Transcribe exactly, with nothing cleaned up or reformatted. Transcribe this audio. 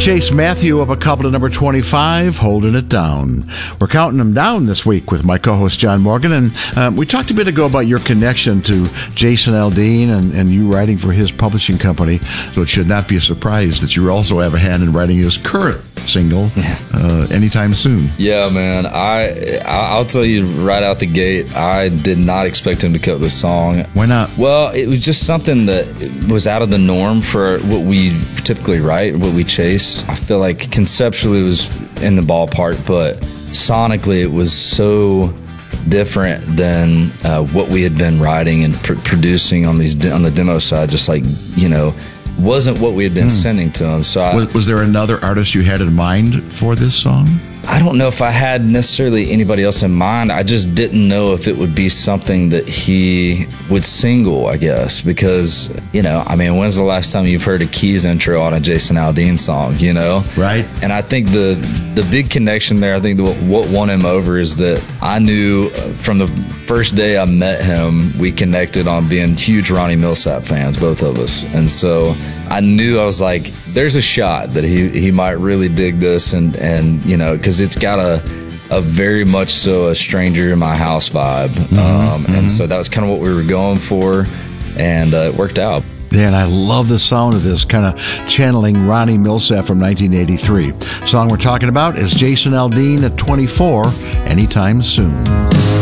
Chase Matthew up a couple to number twenty-five, Holding It Down. We're counting them down this week with my co-host John Morgan, and um, we talked a bit ago about your connection to Jason Aldean and, and you writing for his publishing company, so it should not be a surprise that you also have a hand in writing his current single uh, anytime soon. Yeah, man. I, I'll tell you right out the gate, I did not expect him to cut this song. Why not? Well, it was just something that was out of the norm for what we typically write, what we chase. I feel like conceptually it was in the ballpark, but sonically it was so different than uh, what we had been writing and pr- producing on these de- on the demo side. Just like, you know, wasn't what we had been mm. sending to him. So I, was, was there another artist you had in mind for this song? I don't know if I had necessarily anybody else in mind. I just didn't know if it would be something that he would single, I guess, because, you know, I mean, when's the last time you've heard a Keys intro on a Jason Aldean song, you know? Right. And I think the the big connection there, I think the, what won him over is that I knew from the first day I met him, we connected on being huge Ronnie Milsap fans, both of us. And so I knew, I was like, there's a shot that he, he might really dig this, and, and you know, because it's got a a very much so a stranger in my house vibe. Mm-hmm, um, mm-hmm. And so that was kind of what we were going for, and uh, it worked out. Yeah, and I love the sound of this, kind of channeling Ronnie Milsap from nineteen eighty-three. The song we're talking about is Jason Aldean at twenty-four, Anytime Soon.